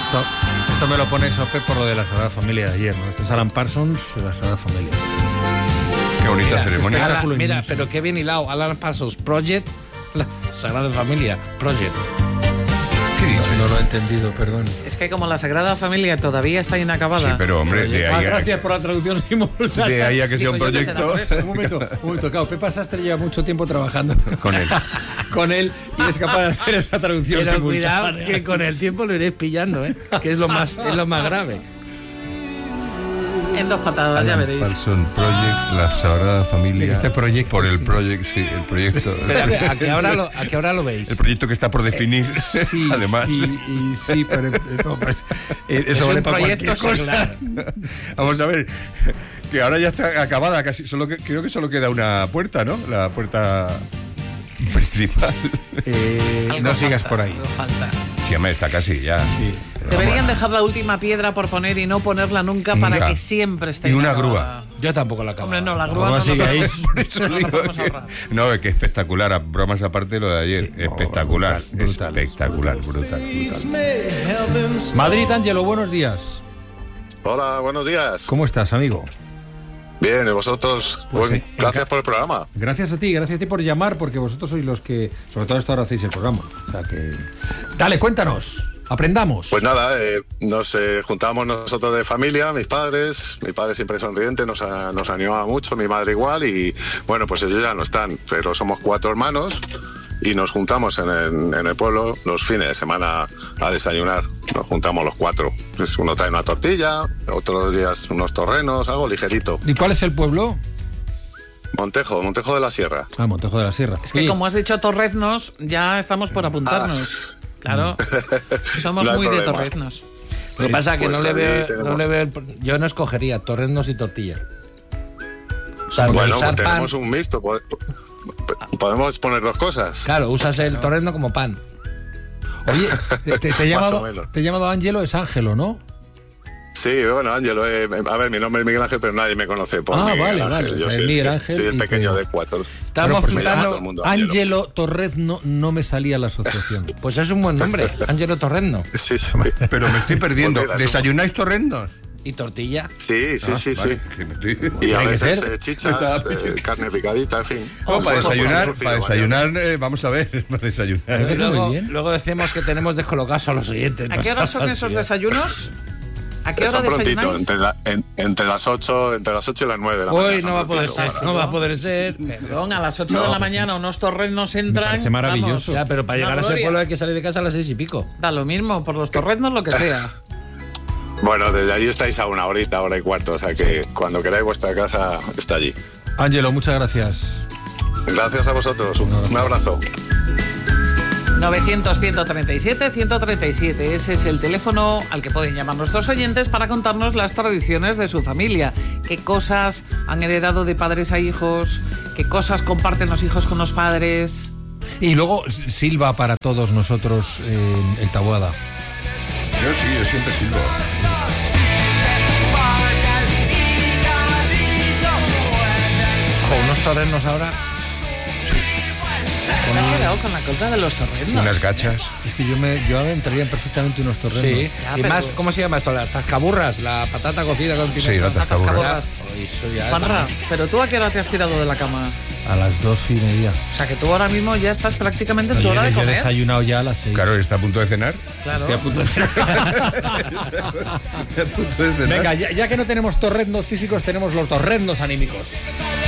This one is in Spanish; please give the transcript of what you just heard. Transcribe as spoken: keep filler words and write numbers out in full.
Esto, esto me lo pone Sope por lo de la Sagrada Familia de ayer, ¿no? Esto es Alan Parsons de la Sagrada Familia. Qué bonita Mira, ceremonia. Alan, mira, pero qué bien hilado. Alan Parsons Project, la Sagrada Familia Project. ¿Qué dices? No lo he entendido, perdón. Es que como la Sagrada Familia todavía está inacabada. Sí, pero hombre, de Ah, ahí, a, gracias por la traducción simultánea. de ahí a que sea Digo, un yo que será proyecto por eso. Un momento, un momento, claro, Pepa Sastre lleva mucho tiempo trabajando con él. con él y es capaz de hacer esa traducción Pero simultánea. cuidado que con el tiempo lo iréis pillando, ¿eh? Que es lo más, es lo más grave. En dos patadas, ya veréis. Parsons Project, la Sagrada Familia. Este proyecto, Por el sí. proyecto, sí, el proyecto. Pero ¿a qué hora lo, a qué hora lo veis? El proyecto que está por definir, Sí, además. sí, y, sí, pero eh, no, pues, eh, eso Es vale un para proyecto cualquier cosa. seglar. Vamos a ver, que ahora ya está acabada, casi. Solo que, creo que solo queda una puerta, ¿no? La puerta principal. Eh, Algo no sigas falta, por ahí. algo falta. Sí, hombre, está casi ya. Sí. Pero Deberían vamos, dejar la última piedra por poner y no ponerla nunca, para Nunca. que siempre esté Y una inacabada. grúa. Yo tampoco la acabo. Hombre, no, la La grúa grúa no sigue la ahí. podemos- por eso no la digo podemos que- ahorrar. no, es que espectacular, a bromas aparte lo de ayer, Sí, espectacular, brutal, brutal, espectacular, brutal, brutal. Madrid, Ángelo, buenos días. Hola, buenos días. ¿Cómo estás, amigo? Bien, ¿y vosotros? Pues Buen- sí, gracias enca- por el programa. Gracias a ti, gracias a ti por llamar, porque vosotros sois los que, sobre todo a esta hora, hacéis el programa. O sea que... Dale, cuéntanos, aprendamos. Pues nada, eh, nos eh, juntamos nosotros de familia, mis padres, mi padre siempre sonriente, nos, a- nos animaba mucho, mi madre igual, y bueno, pues ellos ya no están, pero somos cuatro hermanos y nos juntamos en el, en el pueblo los fines de semana a desayunar. Nos juntamos los cuatro. Pues uno trae una tortilla, otros días unos torrenos, algo ligerito. ¿Y cuál es el pueblo? Montejo, Montejo de la Sierra. Ah, Montejo de la Sierra. Es que Oye, como has dicho Torreznos, ya estamos por apuntarnos. Claro, somos No hay muy de problema. Torreznos. Lo que pasa es que Pues no le ahí veo, tenemos. no le veo el- yo no escogería torreznos y tortilla. O sea, Bueno, usar pues pan, tenemos un mixto. po- po- Podemos poner dos cosas. claro, usas el torrezno como pan. Oye, te, te- te he Más llamado, o menos. te he llamado Ángelo, es Ángelo, ¿no? Sí, bueno, Ángelo, eh, a ver, mi nombre es Miguel Ángel, pero nadie me conoce por Ah, Miguel vale, Ángel. vale, Yo o sea, soy, Miguel el, Ángel soy el y pequeño te- de cuatro. Estamos Bueno, pues Me llama todo flipando. el mundo Ángelo. Ángelo Torrezno, no me salía la asociación. Pues es un buen nombre, Ángelo Torrezno. Sí, sí. Pero me estoy perdiendo. Pues mira, ¿Desayunáis torrendos? Y tortilla. Sí, sí, Ah, sí, vale, sí. que me estoy- Y a Tiene que veces ser. eh, chichas, eh, carne picadita, en fin. No, para Ojo, desayunar, surtido, para vaya. desayunar, eh, vamos a ver, para desayunar. Me parece muy Luego, bien. luego decimos que tenemos descolocados a los oyentes. ¿A qué hora son esos desayunos? ¿A qué hora Son prontito, desayunáis? entre, la- en- entre las ocho, entre las ocho y las nueve de la Hoy mañana. no va a son poder prontito, ser, para- no va a poder ser. Perdón, a las ocho de la mañana unos torreznos entran. parece maravilloso. Ya, pero para Una llegar a ese gloria. pueblo hay que salir de casa a las seis y pico. Da lo mismo, por los torreznos lo que sea. Bueno, desde allí estáis a una horita, hora y cuarto, o sea que cuando queráis vuestra casa está allí. Ángelo, muchas gracias. Gracias a vosotros, un, un abrazo. novecientos, ciento treinta y siete, ciento treinta y siete. Ese es el teléfono al que pueden llamar nuestros oyentes para contarnos las tradiciones de su familia. Qué cosas han heredado de padres a hijos, qué cosas comparten los hijos con los padres. Y luego Silva para todos nosotros en el Taboada. Yo sí, yo siempre silbo. Con unos torreznos ahora. Se ha quedado con la cosa de los torreznos. Unas gachas. Es que yo me yo entrarían perfectamente unos torrenos. Sí. Ya, Y pero- más, ¿cómo se llama esto? Las tascaburras, la patata cocida con pimiento. Sí, la Las tascaburra. tascaborras. Uy, eso ya es- Juanra, pero tú a qué hora te has tirado de la cama? A las dos y media. O sea que tú ahora mismo ya estás prácticamente en tu Yo, hora de yo he comer. desayunado ya a las seis. Claro, está a punto de cenar. Claro. Estoy a punto de Está a punto de cenar. Venga, ya, ya que no tenemos torreznos físicos, tenemos los torreznos anímicos.